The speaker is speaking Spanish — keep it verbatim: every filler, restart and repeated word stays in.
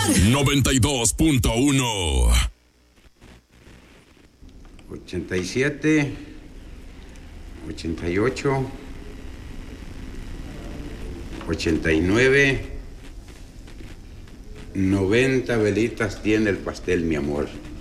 noventa y dos punto uno. ochenta y siete, ochenta y ocho, ochenta y nueve, noventa velitas tiene el pastel, mi amor.